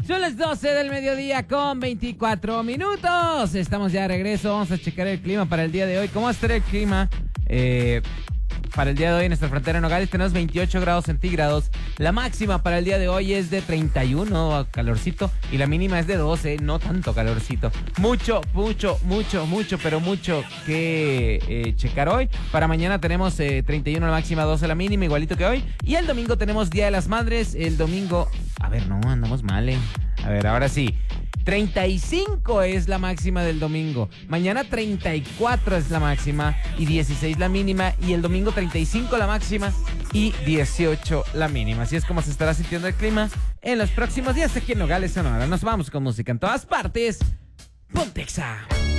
Son las 12 del mediodía con 24 minutos. Estamos ya de regreso. Vamos a checar el clima para el día de hoy. ¿Cómo va a estar el clima? Para el día de hoy en nuestra frontera en Nogales tenemos 28 grados centígrados. La máxima para el día de hoy es de 31, calorcito. Y la mínima es de 12, no tanto calorcito. Mucho que checar hoy. Para mañana tenemos 31 la máxima, 12 la mínima, igualito que hoy. Y el domingo tenemos Día de las Madres. El domingo... A ver, no, andamos mal, A ver, ahora sí. 35 es la máxima del domingo. Mañana 34 es la máxima y 16 la mínima. Y el domingo 35 la máxima y 18 la mínima. Así es como se estará sintiendo el clima en los próximos días aquí en Nogales, Sonora. Nos vamos con música en todas partes. Pontexa.